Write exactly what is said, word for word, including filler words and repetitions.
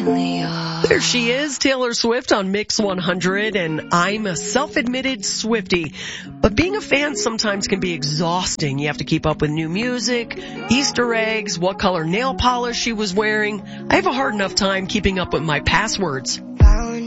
There she is, Taylor Swift on Mix one hundred, and I'm a self-admitted Swiftie. But being a fan sometimes can be exhausting. You have to keep up with new music, Easter eggs, what color nail polish she was wearing. I have a hard enough time keeping up with my passwords.